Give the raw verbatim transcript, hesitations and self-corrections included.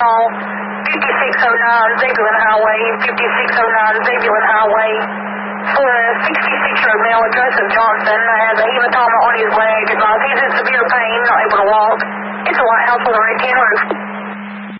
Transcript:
call fifty-six oh nine Zebulon Highway, fifty-six oh nine Zebulon Highway. For a sixty-six-year-old male address of Johnson, has a hematoma on his leg, advised he's in severe pain, not able to walk. It's a White House with a red tin roof.